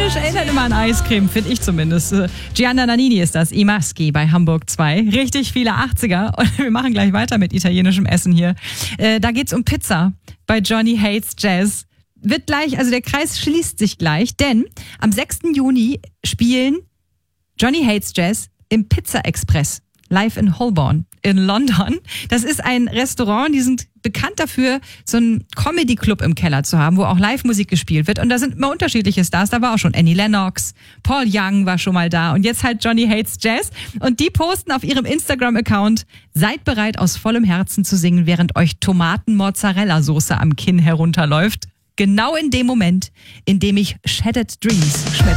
Italienisch erinnert immer an Eiscreme, finde ich zumindest. Gianna Nannini ist das, I Maschi bei Hamburg 2. Richtig viele 80er. Und wir machen gleich weiter mit italienischem Essen hier. Da geht's um Pizza bei Johnny Hates Jazz. Wird gleich, also der Kreis schließt sich gleich, denn am 6. Juni spielen Johnny Hates Jazz im Pizza Express live in Holborn in London. Das ist ein Restaurant, die sind bekannt dafür, so einen Comedy-Club im Keller zu haben, wo auch Live-Musik gespielt wird. Und da sind immer unterschiedliche Stars. Da war auch schon Annie Lennox, Paul Young war schon mal da und jetzt halt Johnny Hates Jazz. Und die posten auf ihrem Instagram-Account: Seid bereit, aus vollem Herzen zu singen, während euch Tomaten-Mozzarella-Soße am Kinn herunterläuft. Genau in dem Moment, in dem ich Shattered Dreams schmetter.